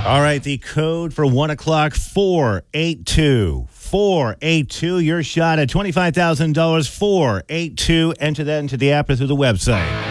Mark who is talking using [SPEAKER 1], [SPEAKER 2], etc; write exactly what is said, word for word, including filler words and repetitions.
[SPEAKER 1] All right, the code for one o'clock, four eight two. four eight two, your shot at twenty-five thousand dollars, four eight two. Enter that into the app or through the website.